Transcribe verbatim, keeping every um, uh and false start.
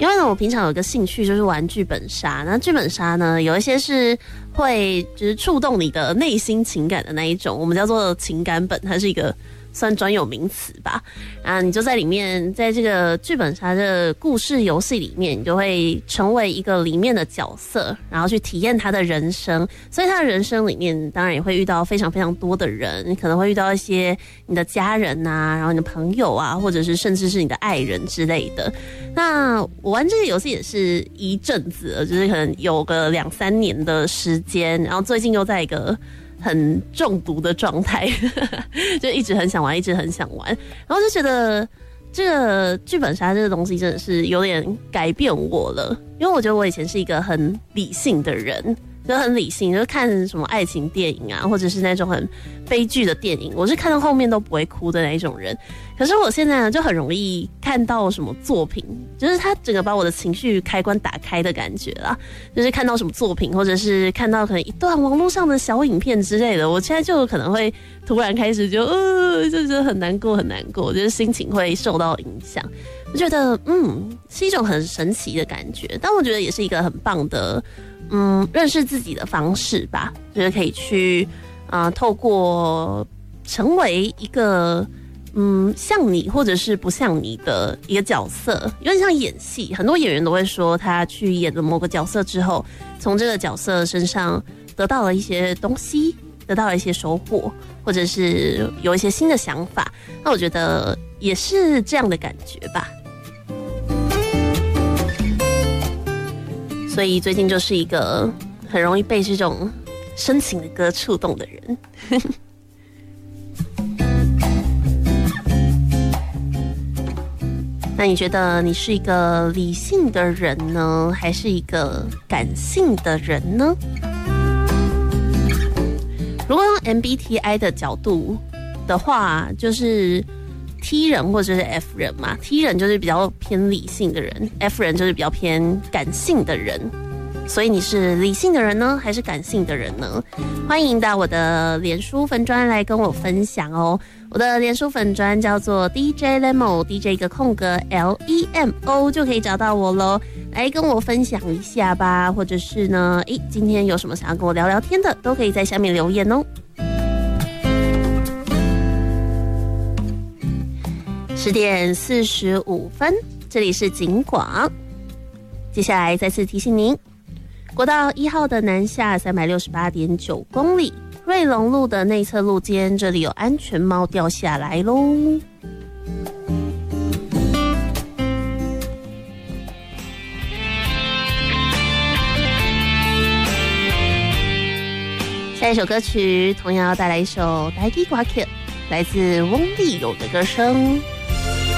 因为呢，我平常有一个兴趣就是玩剧本杀，那剧本杀呢，有一些是会就是触动你的内心情感的那一种，我们叫做情感本，它是一个算专有名词吧。啊，你就在里面，在这个剧本杀的故事游戏里面，你就会成为一个里面的角色，然后去体验他的人生。所以他的人生里面，当然也会遇到非常非常多的人，你可能会遇到一些你的家人啊，然后你的朋友啊，或者是甚至是你的爱人之类的。那我玩这个游戏也是一阵子了，就是可能有个两三年的时间，然后最近又在一个很中毒的状态，就一直很想玩，一直很想玩，然后就觉得这个剧本杀这个东西真的是有点改变我了，因为我觉得我以前是一个很理性的人，就很理性，就是看什么爱情电影啊，或者是那种很悲剧的电影，我是看到后面都不会哭的那一种人。可是我现在呢，就很容易看到什么作品，就是它整个把我的情绪开关打开的感觉啦。就是看到什么作品，或者是看到可能一段网络上的小影片之类的，我现在就可能会突然开始就呃，就觉得很难过，很难过，就是心情会受到影响。我觉得嗯，是一种很神奇的感觉，但我觉得也是一个很棒的。嗯，认识自己的方式吧，就是可以去啊、呃，透过成为一个嗯像你或者是不像你的一个角色，有点像演戏。很多演员都会说，他去演了某个角色之后，从这个角色身上得到了一些东西，得到了一些收获，或者是有一些新的想法。那我觉得也是这样的感觉吧。所以最近就是一个很容易被这种深情的歌触动的人。那你觉得你是一个理性的人呢，还是一个感性的人呢？如果用 M B T I 的角度的话，就是 T 人或者是 F 人嘛。 T 人就是比较偏理性的人， F 人就是比较偏感性的人。所以你是理性的人呢，还是感性的人呢？欢迎到我的脸书粉专来跟我分享哦。我的脸书粉专叫做 D J Lemo， D J 一个空格 L E M O 就可以找到我咯。来跟我分享一下吧，或者是呢，诶，今天有什么想要跟我聊聊天的，都可以在下面留言哦。十点四十五分，这里是警广。接下来再次提醒您，国道一号的南下三百六十八点九公里，瑞隆路的内侧路肩，这里有安全帽掉下来咯。下一首歌曲同样要带来一首台语歌曲，来自翁立友的歌声。